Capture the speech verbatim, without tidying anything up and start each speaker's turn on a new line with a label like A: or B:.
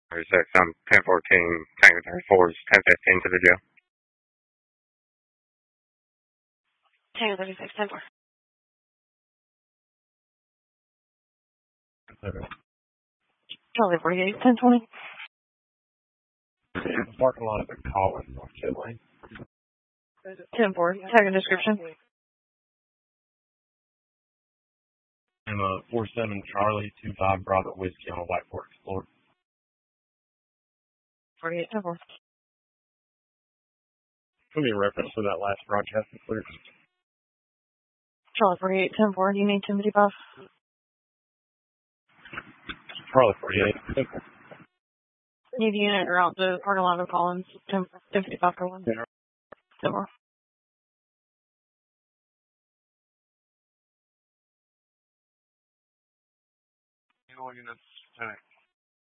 A: thirty-six, I'm ten fourteen, Tango thirty-four is ten fifteen to the jail.
B: Tango thirty-six, ten four.
C: Okay.
B: Charlie forty-eight, ten twenty.
C: The parking lot at Collins, North Chile.
B: ten four, tag and description.
C: I'm a four seven Charlie, two five Bravo Whiskey on a White Ford Explorer.
B: forty-eight, ten four.
C: Give me a reference for that last broadcast clear.
B: Charlie forty-eight, ten four, you need ten fifty-five.
C: Charlie forty-eight. Simple.
B: Need the unit or out the parking lot of Collins, ten fifty-five for one.
C: Yeah.
B: ten four.
C: You know, units,